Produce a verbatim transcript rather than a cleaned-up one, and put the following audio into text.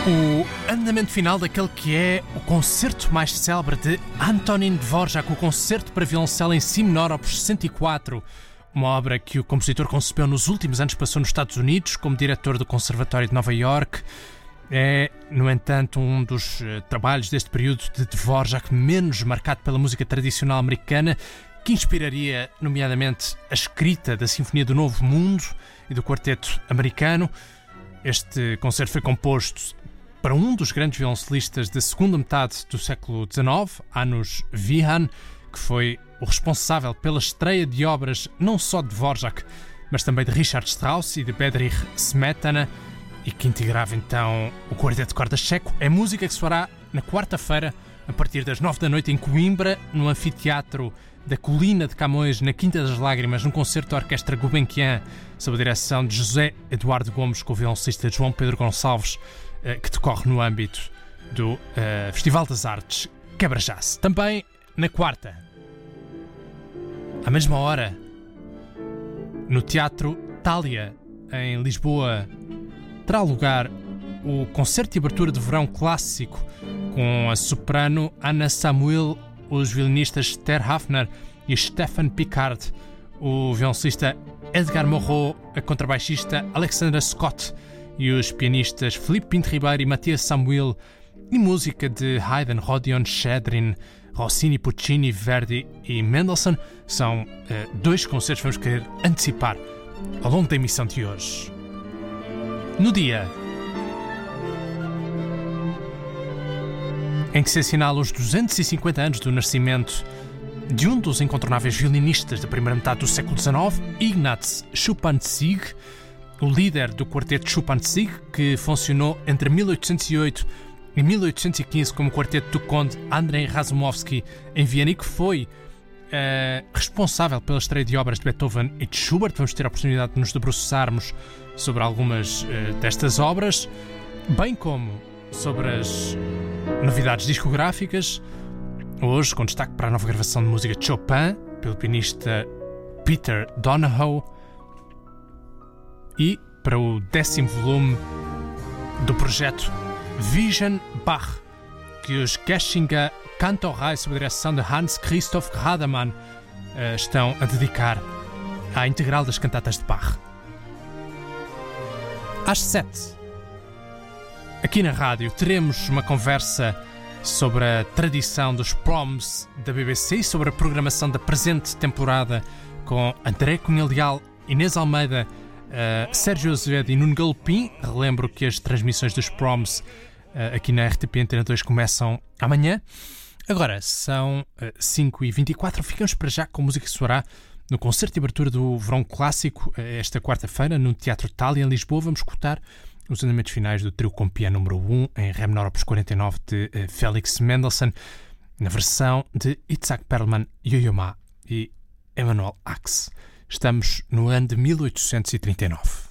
O andamento final daquele que é o concerto mais célebre de Antonín Dvorak, o concerto para violoncelo em si menor, opus sessenta e quatro, uma obra que o compositor concebeu nos últimos anos, passou nos Estados Unidos como diretor do Conservatório de Nova Iorque. É, no entanto, um dos uh, trabalhos deste período de Dvorak menos marcado pela música tradicional americana, que inspiraria, nomeadamente, a escrita da Sinfonia do Novo Mundo e do Quarteto Americano. Este concerto foi composto para um dos grandes violoncelistas da segunda metade do século dezenove, Janusz Wihan, que foi o responsável pela estreia de obras não só de Dvorak, mas também de Richard Strauss e de Bedřich Smetana, e que integrava então o quarteto de cordas checo. É música que soará na quarta-feira, a partir das nove da noite, em Coimbra, no anfiteatro da Colina de Camões, na Quinta das Lágrimas, num concerto da Orquestra Gulbenkian, sob a direção de José Eduardo Gomes, com o violoncista João Pedro Gonçalves, que decorre no âmbito do uh, Festival das Artes Quebra Jazz. Também na quarta, à mesma hora, no Teatro Thalia, em Lisboa, terá lugar o concerto de abertura de verão clássico com a soprano Anna Samuel, os violinistas Esther Hafner e Stefan Picard, o violoncista Edgar Moreau, a contrabaixista Alexandra Scott e os pianistas Filipe Pinto Ribeiro e Matias Samuel, e música de Haydn, Rodion, Shchedrin, Rossini, Puccini, Verdi e Mendelssohn. São uh, dois concertos que vamos querer antecipar ao longo da emissão de hoje. No dia em que se assinala os duzentos e cinquenta anos do nascimento de um dos incontornáveis violinistas da primeira metade do século dezenove, Ignaz Schuppanzigh, o líder do quarteto Schuppanzigh, que funcionou entre mil oitocentos e oito e mil oitocentos e quinze como quarteto do conde Andrei Razumovsky em Viena, e que foi uh, responsável pela estreia de obras de Beethoven e de Schubert. Vamos ter a oportunidade de nos debruçarmos sobre algumas uh, destas obras, bem como sobre as novidades discográficas. Hoje, com destaque para a nova gravação de música de Chopin, pelo pianista Peter Donohoe, e para o décimo volume do projeto Vision Bach, que os Geschinger Kantorei, sob a direção de Hans Christoph Rademann, estão a dedicar à integral das cantatas de Bach. Às sete, aqui na rádio, teremos uma conversa sobre a tradição dos proms da B B C e sobre a programação da presente temporada com André Cunha Leal, Inês Almeida, Uh, Sérgio Azevedo e Nuno Galopim. Relembro que as transmissões dos proms uh, aqui na R T P Antena dois começam amanhã. Agora são uh, cinco e vinte e quatro. Ficamos para já com a música que soará no concerto de abertura do Verão Clássico, uh, esta quarta-feira, no Teatro Thalia, em Lisboa. Vamos escutar os andamentos finais do trio com piano número um, em Ré menor, opus quarenta e nove, de uh, Félix Mendelssohn, na versão de Itzhak Perlman, Yo-Yo Ma e Emmanuel Ax. Estamos no ano de mil oitocentos e trinta e nove.